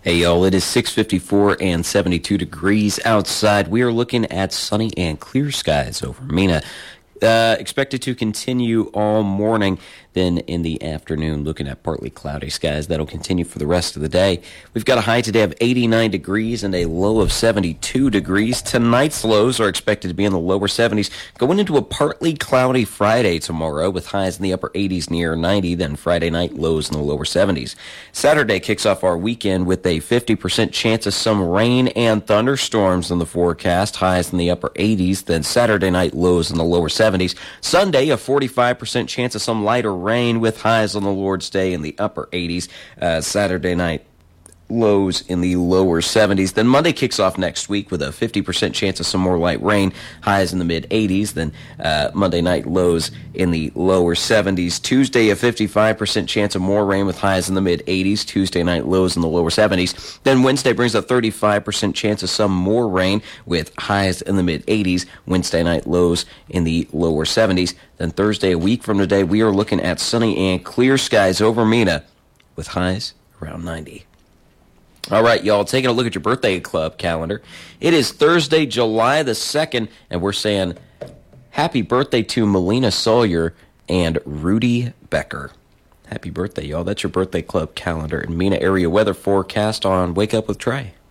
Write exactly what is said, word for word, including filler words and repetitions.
Hey y'all, it is six fifty-four and seventy-two degrees outside. We are looking at sunny and clear skies over Mena. Uh, expected to continue all morning. Then in the afternoon, looking at partly cloudy skies. That'll continue for the rest of the day. We've got a high today of eighty-nine degrees and a low of seventy-two degrees. Tonight's lows are expected to be in the lower seventies. Going into a partly cloudy Friday tomorrow with highs in the upper eighties near ninety. Then Friday night lows in the lower seventies. Saturday kicks off our weekend with a fifty percent chance of some rain and thunderstorms in the forecast. Highs in the upper eighties. Then Saturday night lows in the lower seventies. Sunday, a forty-five percent chance of some lighter rain with highs on the Lord's Day in the upper eighties. Uh, Saturday night lows in the lower seventies. Then Monday kicks off next week with a fifty percent chance of some more light rain, highs in the mid eighties. Then uh, Monday night lows in the lower seventies. Tuesday, a fifty-five percent chance of more rain with highs in the mid eighties. Tuesday night lows in the lower seventies. Then Wednesday brings a thirty-five percent chance of some more rain with highs in the mid eighties. Wednesday night lows in the lower seventies. Then Thursday, a week from today, we are looking at sunny and clear skies over Mena with highs around ninety. All right, y'all, taking a look at your birthday club calendar. It is Thursday, July the second, and we're saying happy birthday to Melina Sawyer and Rudy Becker. Happy birthday, y'all. That's your birthday club calendar and Mena area weather forecast on Wake Up with Trey.